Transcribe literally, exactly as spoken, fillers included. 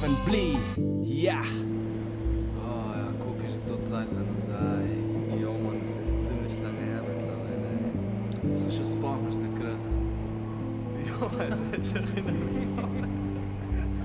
Marvin Blee, ja. Oh ja, guck, ist die Zeit noch sein. Ja, Mann, das ist echt ziemlich lange her mittlerweile. Das ist schon ein paar Mal geredet. Ja, also ich erinnere mich noch.